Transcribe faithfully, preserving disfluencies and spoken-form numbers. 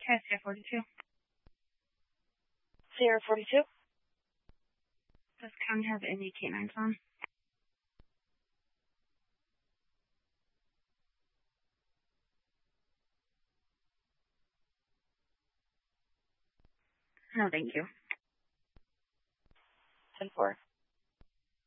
Okay, Sierra forty-two. Sierra forty-two? Does county have any canines on? No, thank you. ten four.